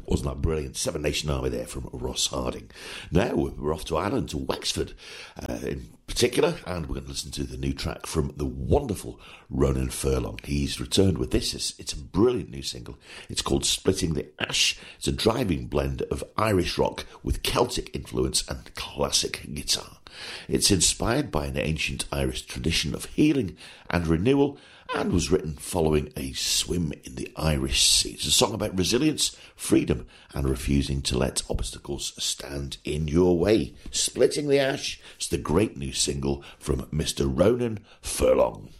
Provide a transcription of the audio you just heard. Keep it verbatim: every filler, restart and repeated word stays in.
Wasn't that brilliant? Seven Nation Army there from Ross Harding. Now we're off to Ireland, to Wexford uh, in particular, and we're going to listen to the new track from the wonderful Ronan Furlong. He's returned with this. It's, it's a brilliant new single. It's called Splitting the Ash. It's a driving blend of Irish rock with Celtic influence and classic guitar. It's inspired by an ancient Irish tradition of healing and renewal, and was written following a swim in the Irish Sea. It's a song about resilience, freedom, and refusing to let obstacles stand in your way. Splitting the Ash is the great new single from Mister Ronan Furlong.